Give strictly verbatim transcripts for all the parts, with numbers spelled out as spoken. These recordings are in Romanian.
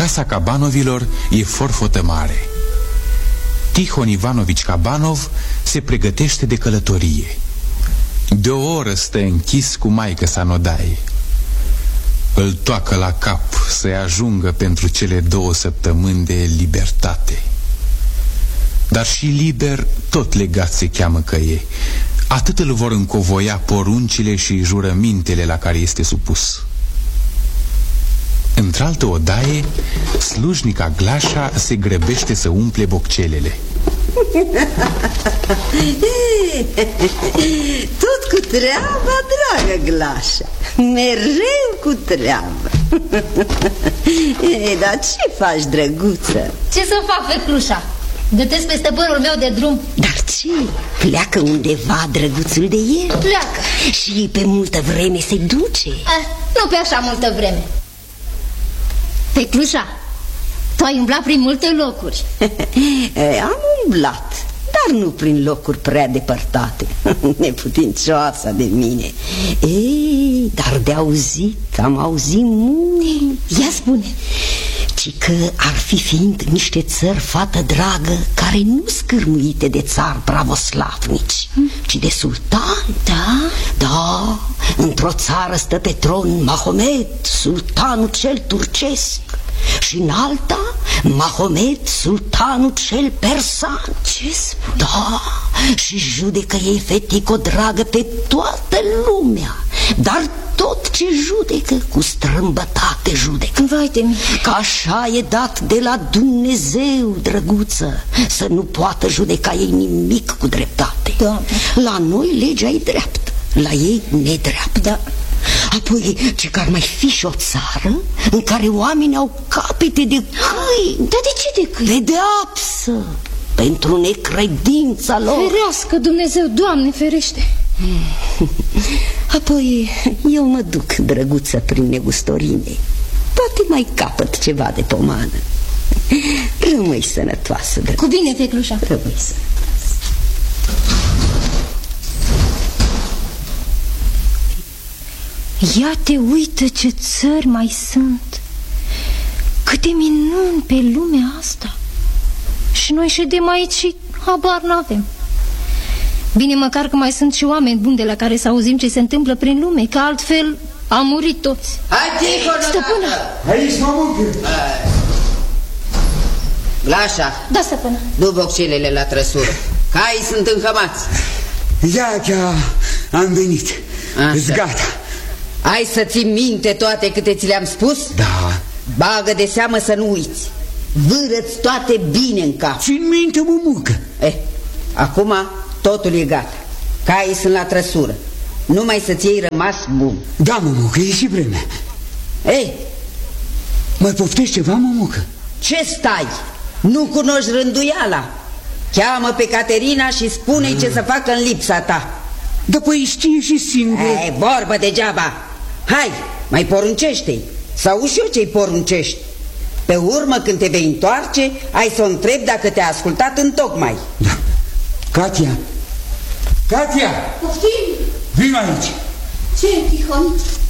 casa Cabanovilor e forfotă mare. Tihon Ivanovici Cabanov se pregătește de călătorie. De o oră stă închis cu maică-sa în odaie. Îl toacă la cap să-i ajungă pentru cele două săptămâni de libertate. Dar și liber tot legat se cheamă că e. Atât îl vor încovoia poruncile și jurămintele la care este supus. Într-altă odaie, slujnica Glașa se grăbește să umple boccelele. Tot cu treaba, dragă Glașa. Mereu cu treaba. E, dar ce faci, drăguță? Ce să fac, Feclușa? Gătesc pe stăpânul meu de drum. Dar ce? Pleacă undeva drăguțul de el? Pleacă. Și pe multă vreme se duce? eh, Nu pe așa multă vreme. Feclușa, tu ai umblat prin multe locuri. e, Am umblat, dar nu prin locuri prea depărtate. Neputincioasa de mine. Ei, dar de auzit, am auzit mult. Ia spune. Ci că ar fi fiind niște țări, fată dragă, care nu scârmuite de țari pravoslavnici, hmm. ci de sultan. Da? Da, într-o țară stă pe tron Mahomet, sultanul cel turcesc, și în alta Mahomet, sultanul cel persan. Ce spui? Da, și judecă ei, fetico dragă, pe toată lumea. Dar tot ce judecă, cu strâmbătate judecă. Vai de mine. Că așa e dat de la Dumnezeu, drăguță, să nu poată judeca ei nimic cu dreptate. Doamne. La noi legea e dreaptă, la ei nedreaptă. Da. Apoi, ce că ar mai fi și o țară în care oamenii au capete de câini. Dar de ce de câini? Pedeapsă pentru necredința lor. Ferească Dumnezeu, Doamne ferește. Apoi eu mă duc, drăguță, prin negustorine. Poate mai capăt ceva de pomană. Rămâi sănătoasă, drăguță. Cu bine, Feclușa. Rămâi sănătoasă. Ia te uită ce țări mai sunt. Câte minuni pe lumea asta. Și noi ședem aici și habar n-avem. Bine măcar că mai sunt și oameni buni de la care să auzim ce se întâmplă prin lume, că altfel am murit toți. Hai, Tihon! Stăpână! Aici, mămuncă! Glașa, Da, stăpână. du boccelele la trăsură. Caii sunt înhămați. Ia, chiar am venit. Îți gata. Ai să ții minte toate câte ți le-am spus? Da. Bagă de seamă să nu uiți. Vâră-ți toate bine în cap. Țin minte, mămucă. Eh, acum totul e gata. Caii sunt la trăsură. Numai să-ți iei rămas bun. Da, mămucă, e și vremea. Ei, mai poftești ceva, mămucă? ce stai? Nu cunoști rânduiala? Cheamă pe Caterina și spune-i ce să facă în lipsa ta. Da, păi știe și singur. Ei, vorbă degeaba. Hai, mai poruncește-i. Sau și eu ce-i poruncești. Pe urmă, când te vei întoarce, ai să o întrebi dacă te-a ascultat întocmai. Da. Katia! Katia! Poftim? Vino aici! Ce, Tihon?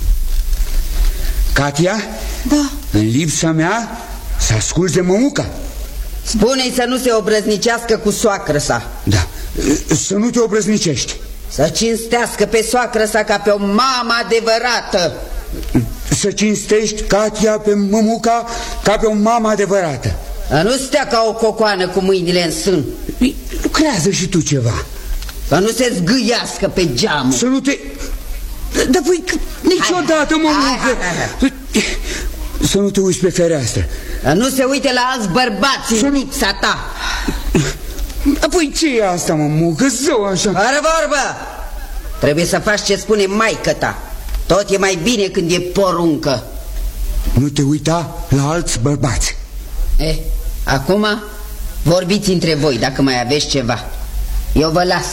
Katia? Da. În lipsa mea să asculți de mămuca. Spune-i să nu se obrăznicească cu soacră sa. Da. Să nu te obrăznicești. Să cinstească pe soacră sa ca pe o mamă adevărată. Să cinstești, Katia, pe mămuca ca pe o mamă adevărată. Să nu stea ca o cocoană cu mâinile în sân. Lucrează și tu ceva. Să nu se zgâiască pe geamul. Să nu te... Dar voi niciodată, mămucă. Să nu te uiți pe fereastră. Să nu se uite la alți bărbați în lipsa ta. Apoi ce e asta, mămucă? Zău așa. Fără vorbă. Trebuie să faci ce spune maică ta. Tot e mai bine când e poruncă. Nu te uita la alți bărbați. Eh, acum vorbiți între voi dacă mai aveți ceva. Eu vă las.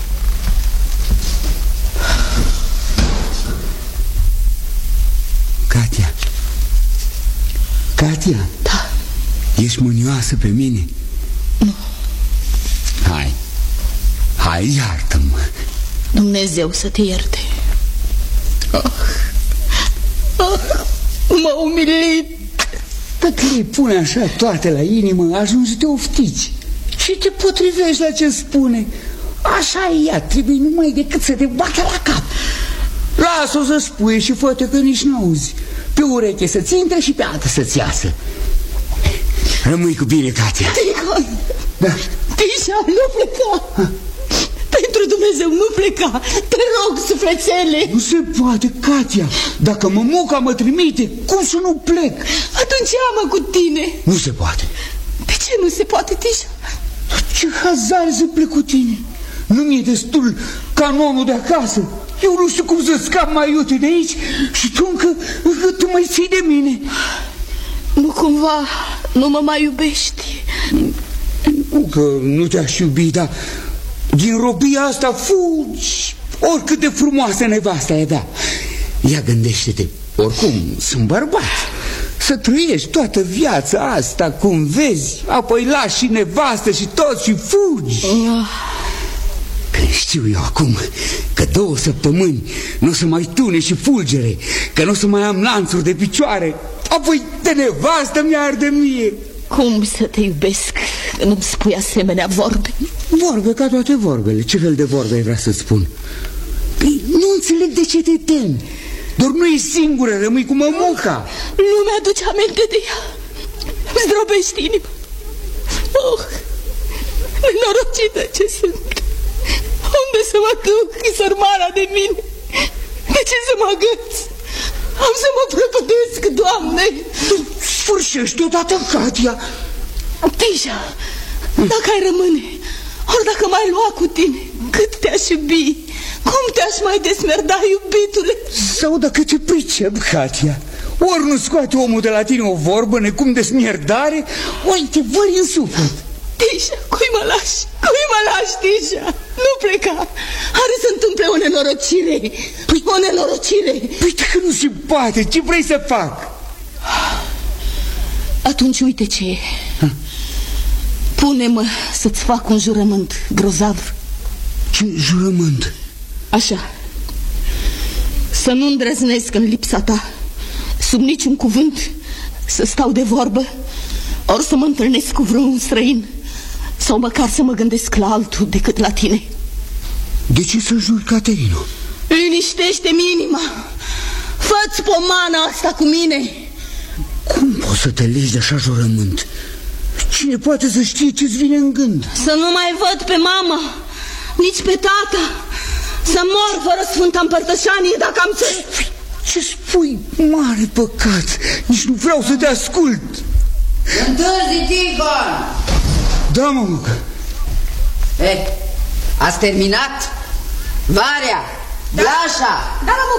Katia. Katia. Da. Ești mânioasă pe mine? Nu. Hai. Hai, iartă-mă. Dumnezeu să te ierte. Oh. Oh. M-a umilit. Dacă le pune așa toate la inimă, ajungi să te oftici și te potrivești la ce spune. Așa e ea, trebuie numai decât să te bată la cap. Lasă-o să spui și fă-te că nici n-auzi. Pe ureche să-ți intre și pe altă să-ți iasă. Rămâi cu bine, Katia. Tihon, da. Tisha, nu pleca. Ha. Pentru Dumnezeu, nu pleca. Te rog, sufletele. Nu se poate, Katia. Dacă mămuca mă trimite, cum să nu plec? Atunci ia-mă cu tine. Nu se poate. De ce nu se poate, Tisha? Ce hazar să plec cu tine. Nu mi-e destul canonul de acasă. Eu nu știu cum să scap mai iute de aici și tu încă, încă tu mai ții de mine. Nu cumva nu mă mai iubești? Nu că nu te-aș iubi, dar din robia asta fugi. Oricât de frumoasă nevasta e, da. Ia gândește-te, oricum sunt bărbat. Să trăiești toată viața asta cum vezi, apoi lași și nevastă și tot și fugi. Când știu eu acum că două săptămâni nu o să mai tune și fulgere, că nu o să mai am lanțuri de picioare, apoi de nevastă mi-arde mie. Cum să te iubesc când îmi spui asemenea vorbe? Vorbe ca toate vorbele. Ce fel de vorbe ai vrea să-ți spun? Păi, nu înțeleg de ce te temi. Doar nu e singură, rămâi cu mămuca. Nu mi-aduce aminte de ea. Îmi zdrobești inima. Oh, nenorocită ce sunt. Unde să mă duc, sărmana de mine? De ce să mă agăț? Am să mă prăpădesc, Doamne. Sfârșește odată, Katia. Tisha, dacă ai rămâne, ori dacă m-ai lua cu tine, cât te-aș iubi, cum te-aș mai desmerda, iubitule? Sau dacă te pricep, Katia, ori nu scoate omul de la tine o vorbă necum de smierdare, ori te vări în suflet. Tisha, cui mă lași? Cui mă lași, Tisha? Nu pleca. Are să întâmple o nenorocire. Păi, o nenorocire. Păi dacă nu se poate, ce vrei să fac? Atunci uite ce e. Pune-mă să-ți fac un jurământ grozav. Ce jurământ? Așa. Să nu îndrăznesc în lipsa ta, sub niciun cuvânt, să stau de vorbă, ori să mă întâlnesc cu vreun străin, sau măcar să mă gândesc la altul decât la tine. De ce să juri, Caterino? Liniștește-mi inima. Fă-ți pomana asta cu mine. Cum poți să te legi de așa jurământ? Cine poate să știe ce-ți vine în gând? Să nu mai văd pe mama, nici pe tata, să mor fără Sfânta Împărtășanie dacă am să... Ce spui? Mare păcat. Nici nu vreau să te ascult. Întârzi, Tihon! Da, mămucă. Eh, ați terminat? Varea, Blașa, da,